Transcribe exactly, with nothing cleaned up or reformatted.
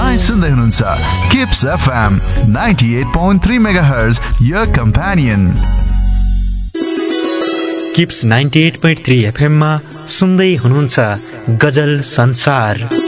तपाईं सुन्दै हुनुहुन्छ kips FM ninety-eight point three megahertz, your companion. Kips ninety-eight point three FM मा सुन्दै हुनुहुन्छ गजल संसार।